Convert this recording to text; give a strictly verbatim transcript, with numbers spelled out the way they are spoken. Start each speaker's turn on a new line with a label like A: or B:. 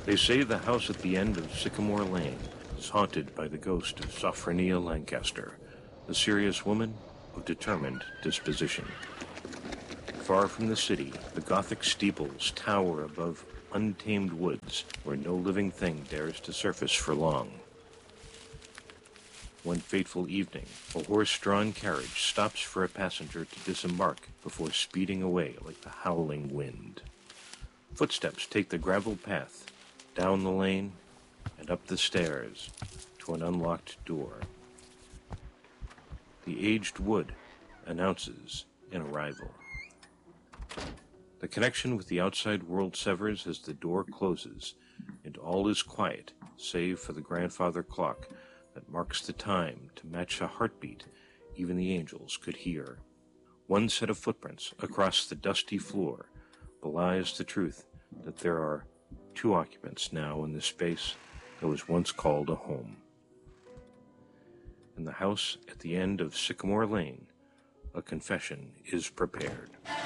A: They say the house at the end of Sycamore Lane is haunted by the ghost of Sophronia Lancaster, a serious woman of determined disposition. Far from the city, the Gothic steeples tower above untamed woods where no living thing dares to surface for long. One fateful evening, a horse-drawn carriage stops for a passenger to disembark before speeding away like the howling wind. Footsteps take the gravel path, down the lane, and up the stairs to an unlocked door. The aged wood announces an arrival. The connection with the outside world severs as the door closes, and all is quiet save for the grandfather clock that marks the time to match a heartbeat even the angels could hear. One set of footprints across the dusty floor belies the truth that there are two occupants now in the space that was once called a home. In the house at the end of Sycamore Lane, a confession is prepared.